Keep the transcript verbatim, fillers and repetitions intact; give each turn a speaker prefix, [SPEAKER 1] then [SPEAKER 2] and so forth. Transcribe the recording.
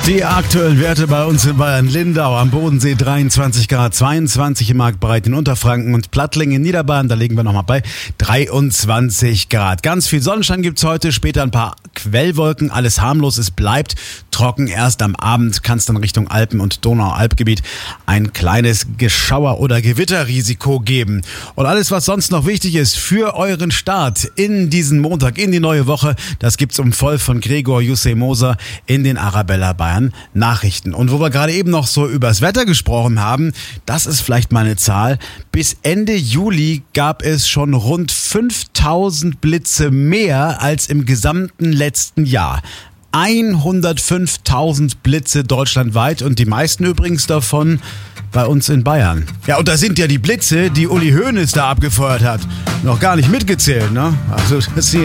[SPEAKER 1] Die aktuellen Werte bei uns in Bayern: Lindau am Bodensee dreiundzwanzig Grad, zweiundzwanzig im Marktbereich in Unterfranken und Plattling in Niederbayern, da liegen wir nochmal bei dreiundzwanzig Grad. Ganz viel Sonnenschein gibt's heute, später ein paar Quellwolken, alles harmlos, es bleibt trocken. Erst am Abend kann es dann Richtung Alpen- und Donau-Alpgebiet ein kleines Geschauer- oder Gewitterrisiko geben. Und alles, was sonst noch wichtig ist für euren Start in diesen Montag, in die neue Woche, das gibt's um voll von Gregor Jusse Moser in den Arabella Bayern Nachrichten. Und wo wir gerade eben noch so übers Wetter gesprochen haben, das ist vielleicht mal eine Zahl. Bis Ende Juli gab es schon rund fünftausend Blitze mehr als im gesamten letzten Jahr. hundertfünftausend Blitze deutschlandweit und die meisten übrigens davon bei uns in Bayern. Ja, und da sind ja die Blitze, die Uli Hoeneß da abgefeuert hat, noch gar nicht mitgezählt, ne? Also das sind